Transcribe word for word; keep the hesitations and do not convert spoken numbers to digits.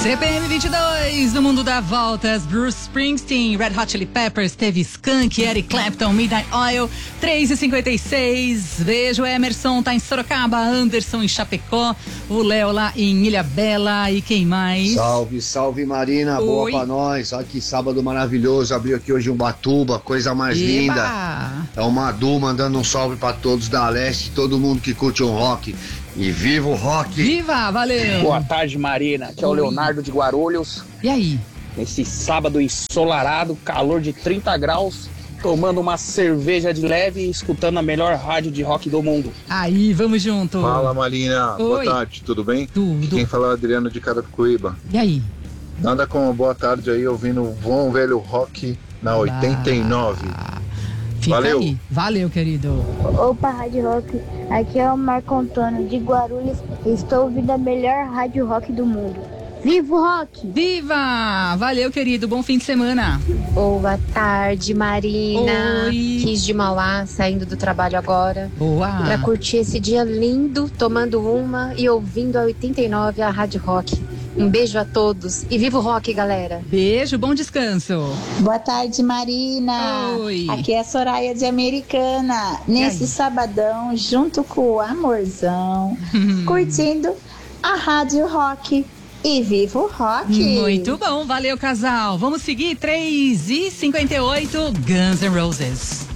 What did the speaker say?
C P M vinte e dois, no mundo dá voltas. Bruce Springsteen, Red Hot Chili Peppers, teve Skank, Eric Clapton, Midnight Oil, três e cinquenta e seis. Beijo, Emerson, tá em Sorocaba, Anderson em Chapecó, o Léo lá em Ilhabela e quem mais? Salve, salve Marina, Oi. Boa pra nós. Olha que sábado maravilhoso, abriu aqui hoje um Batuba, coisa mais Eba. linda. É o Madu mandando um salve pra todos da Leste, todo mundo que curte um rock. E viva o rock! Viva, valeu! Boa tarde, Marina. Aqui é o Leonardo de Guarulhos. E aí? Nesse sábado ensolarado, calor de trinta graus, tomando uma cerveja de leve e escutando a melhor rádio de rock do mundo. Aí, vamos junto. Fala, Marina. Oi. Boa tarde, tudo bem? Tudo. Quem fala é o Adriano de Carapicuíba. E aí? Nada como boa tarde aí ouvindo o bom velho rock na oitenta e nove. Fica Valeu. aí. Valeu, querido. Opa, Rádio Rock, aqui é o Marco Antônio de Guarulhos. Estou ouvindo a melhor rádio rock do mundo. Viva o rock! Viva! Valeu, querido. Bom fim de semana. Boa tarde, Marina. Oi. Quis de Mauá, saindo do trabalho agora. Boa. Pra curtir esse dia lindo, tomando uma e ouvindo a oitenta e nove, a Rádio Rock. Um beijo a todos e viva o rock, galera. Beijo, bom descanso. Boa tarde, Marina. Oi. Aqui é a Soraya de Americana. Nesse sabadão, junto com o Amorzão, curtindo a Rádio Rock. E viva o rock! Muito bom, valeu, casal. Vamos seguir três e cinquenta e oito, Guns N' Roses.